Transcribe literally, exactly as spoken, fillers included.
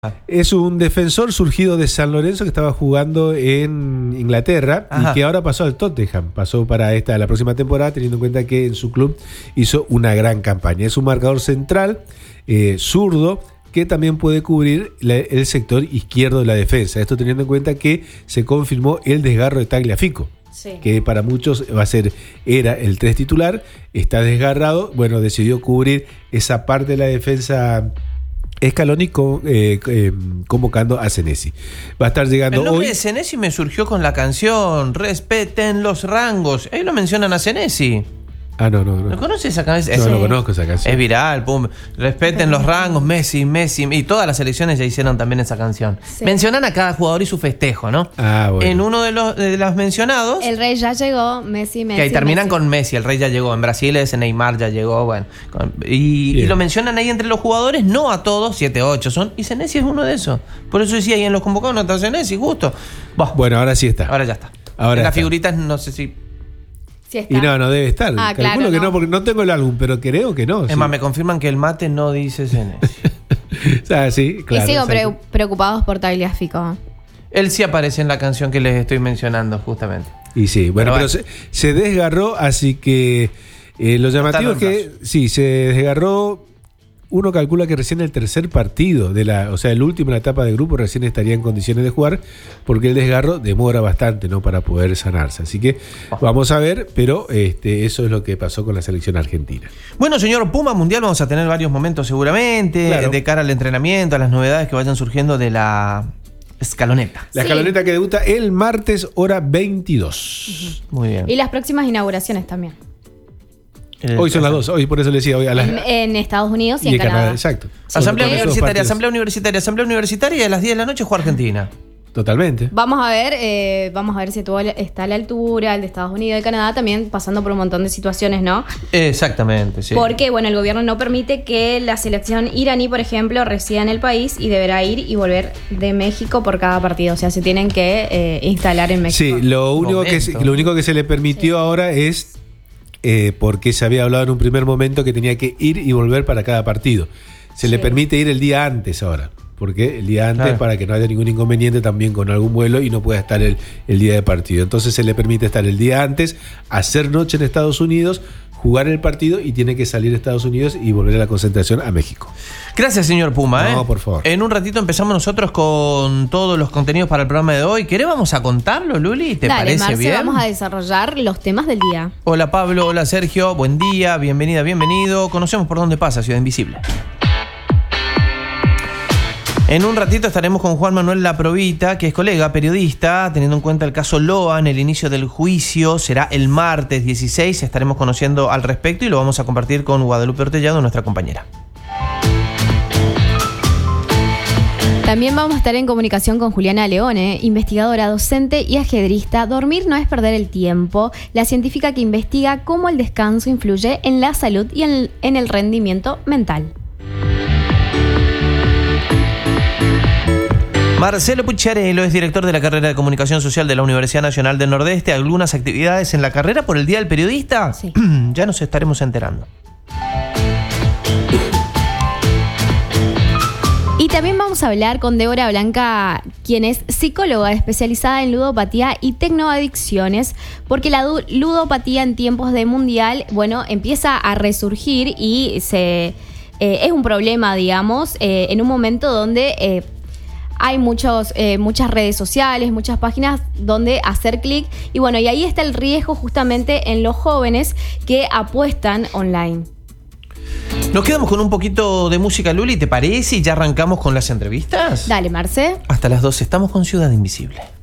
Es un defensor surgido de San Lorenzo que estaba jugando en Inglaterra. Ajá. Y que ahora pasó al Tottenham. Pasó para esta la próxima temporada, teniendo en cuenta que en su club hizo una gran campaña. Es un marcador central, eh, zurdo, que también puede cubrir la, el sector izquierdo de la defensa. Esto teniendo en cuenta que se confirmó el desgarro de Tagliafico. Sí. Que para muchos va a ser, era el tres titular, está desgarrado. Bueno, decidió cubrir esa parte de la defensa Scaloni con, eh, eh, convocando a Senesi. Va a estar llegando hoy. El nombre hoy de Senesi me surgió con la canción Respeten los rangos. Ahí lo mencionan a Senesi. Ah, no, no, no. ¿No conoces esa canción? No, es, no conozco esa canción. Es viral, pum. Respeten los rangos, Messi, Messi. Y todas las selecciones ya hicieron también esa canción. Sí. Mencionan a cada jugador y su festejo, ¿no? Ah, bueno. En uno de los de los mencionados. El rey ya llegó, Messi, Messi. Que ahí terminan Messi. con Messi, el rey ya llegó. En Brasil es Neymar, ya llegó. Bueno. Con, y, y lo mencionan ahí entre los jugadores, no a todos, siete, ocho son. Y Senesi es uno de esos. Por eso decía ahí en los convocados no está Senesi, justo. Bah. Bueno, ahora sí está. Ahora ya está. Ahora en las está. figuritas no sé si. Sí está. Y no, no debe estar. Ah, Calculo claro, que no. no, porque no tengo el álbum, pero creo que no. Es sí. más, me confirman que el mate no dice Senesi. O sea, sí, claro. Y sigo pre- preocupados por Tagliafico. Él sí aparece en la canción que les estoy mencionando, justamente. Y sí, bueno, pero, pero, pero se, se desgarró, así que eh, lo llamativo es que sí, se desgarró. Uno calcula que recién el tercer partido, de la, o sea, el último en la etapa de grupo, recién estaría en condiciones de jugar, porque el desgarro demora bastante, ¿no? Para poder sanarse. Así que vamos a ver, pero este, eso es lo que pasó con la selección argentina. Bueno, señor Puma Mundial, vamos a tener varios momentos seguramente, claro, de cara al entrenamiento, a las novedades que vayan surgiendo de la escaloneta. La Sí. escaloneta que debuta el martes, hora veintidós. Uh-huh. Muy bien. Y las próximas inauguraciones también. El, Hoy son las dos, hoy por eso le decía, hoy a las... En, en Estados Unidos y, y en Canadá. Canadá. Exacto. Asamblea Con esos universitaria, partidos. asamblea universitaria, asamblea universitaria y a las diez de la noche juega Argentina. Totalmente. Vamos a ver, eh, vamos a ver si todo está a la altura, el de Estados Unidos y Canadá también pasando por un montón de situaciones, ¿no? Exactamente, sí. Porque, bueno, el gobierno no permite que la selección iraní, por ejemplo, resida en el país y deberá ir y volver de México por cada partido. O sea, se tienen que eh, instalar en México. Sí, lo único, que se, lo único que se le permitió sí. ahora es eh, porque se había hablado en un primer momento que tenía que ir y volver para cada partido. Se sí. le permite ir el día antes ahora. Porque el día antes, claro, para que no haya ningún inconveniente también con algún vuelo y no pueda estar el, el día de partido. Entonces se le permite estar el día antes, hacer noche en Estados Unidos, jugar el partido y tiene que salir a Estados Unidos y volver a la concentración a México. Gracias, señor Puma. No, ¿eh? por favor. En un ratito empezamos nosotros con todos los contenidos para el programa de hoy. ¿Querés vamos a contarlo, Luli? ¿Te Dale, parece Marce, bien? Vamos a desarrollar los temas del día. Hola, Pablo. Hola, Sergio. Buen día. Bienvenida, bienvenido. Conocemos por dónde pasa Ciudad Invisible. En un ratito estaremos con Juan Manuel Laprovita, que es colega, periodista, teniendo en cuenta el caso Loan. El inicio del juicio será el martes dieciséis, estaremos conociendo al respecto y lo vamos a compartir con Guadalupe Ortellado, nuestra compañera. También vamos a estar en comunicación con Juliana Leone, investigadora, docente y ajedrista. Dormir no es perder el tiempo, la científica que investiga cómo el descanso influye en la salud y en, en el rendimiento mental. Marcelo Pucciarello es director de la carrera de Comunicación Social de la Universidad Nacional del Nordeste. ¿Algunas actividades en la carrera por el Día del Periodista? Sí. Ya nos estaremos enterando. Y también vamos a hablar con Débora Blanca, quien es psicóloga especializada en ludopatía y tecnoadicciones, porque la du- ludopatía en tiempos de mundial, bueno, empieza a resurgir y se eh, es un problema, digamos, eh, en un momento donde eh, hay muchos, eh, muchas redes sociales, muchas páginas donde hacer clic. Y bueno, y ahí está el riesgo justamente en los jóvenes que apuestan online. Nos quedamos con un poquito de música, Luli, ¿te parece? Y ya arrancamos con las entrevistas. Dale, Marce. Hasta las doce estamos con Ciudad Invisible.